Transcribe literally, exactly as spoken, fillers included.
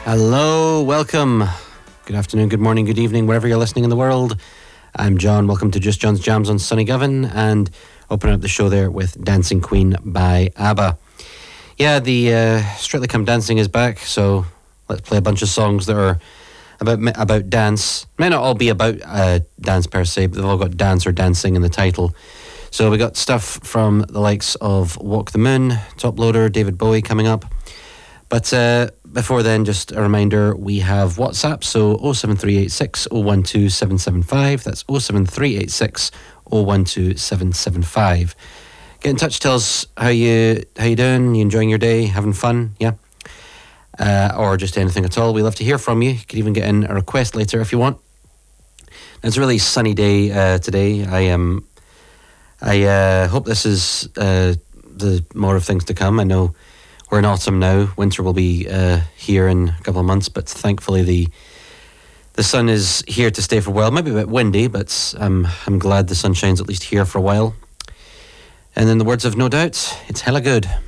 Hello, welcome. Good afternoon, good morning, good evening, wherever you're listening in the world. I'm John. Welcome to Just John's Jams on Sunny Govan, and open up the show there with Dancing Queen by ABBA. Yeah, the uh, Strictly Come Dancing is back, so let's play a bunch of songs that are about about dance. May not all be about uh, dance per se, but they've all got dance or dancing in the title. So we got stuff from the likes of Walk the Moon, Top Loader, David Bowie coming up. But uh, before then, just a reminder, we have WhatsApp, so oh seven three eight six oh one two seven seven five. That's oh seven three eight six oh one two seven seven five. Get in touch, tell us how you how you doing, you enjoying your day, having fun, yeah? Uh, or just anything at all. We love to hear from you. You could even get in a request later if you want. It's a really sunny day uh, today. I um, I uh, hope this is uh, the more of things to come. I know we're in autumn now. Winter will be uh, here in a couple of months, but thankfully the the sun is here to stay for a while. Maybe a bit windy, but um, I'm glad the sun shines at least here for a while. And in the words of No Doubt, it's hella good.